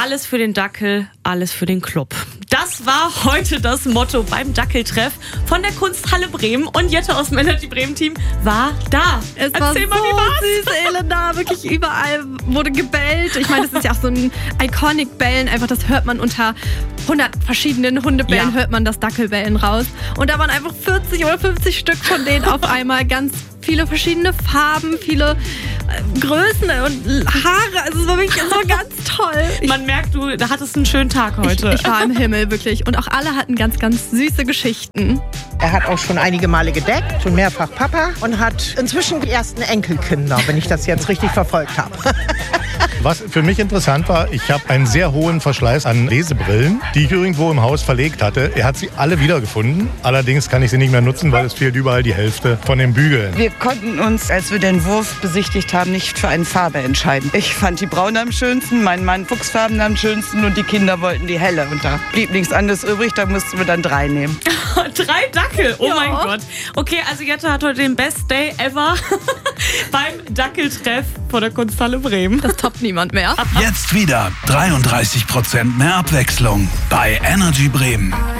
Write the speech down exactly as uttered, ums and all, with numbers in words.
Alles für den Dackel, alles für den Club. Das war heute das Motto beim Dackeltreff von der Kunsthalle Bremen. Und Jette aus dem Energy Bremen Team war da. Es Erzähl war mal, wie so war's? süß, Elena. Wirklich überall wurde gebellt. Ich meine, das ist ja auch so ein Iconic-Bellen. Einfach, das hört man unter hundert verschiedenen Hundebellen, Ja. hört man das Dackelbellen raus. Und da waren einfach vierzig oder fünfzig Stück von denen auf einmal. Ganz viele verschiedene Farben, viele äh, Größen und Haare. Also es war wirklich es war ganz toll. Ich, Man merkt, du da hattest einen schönen Tag heute. ich, ich war im Himmel, wirklich. Und auch alle hatten ganz, ganz süße Geschichten. Er hat auch schon einige Male gedeckt, schon mehrfach Papa und hat inzwischen die ersten Enkelkinder, wenn ich das jetzt richtig verfolgt habe. Was für mich interessant war, ich habe einen sehr hohen Verschleiß an Lesebrillen, die ich irgendwo im Haus verlegt hatte. Er hat sie alle wiedergefunden. Allerdings kann ich sie nicht mehr nutzen, weil es fehlt überall die Hälfte von den Bügeln. Wir konnten uns, als wir den Wurf besichtigt haben, nicht für eine Farbe entscheiden. Ich fand die braune am schönsten, mein Mann fuchsfarben am schönsten und die Kinder wollten die helle. Und da blieb nichts anderes übrig, da mussten wir dann drei nehmen. Drei Dackel, oh Ja. mein Gott. Okay, also Jette hat heute den Best Day ever beim Dackeltreff von der Kunsthalle Bremen. Das toppt niemand mehr. Jetzt wieder dreiunddreißig Prozent mehr Abwechslung bei Energy Bremen.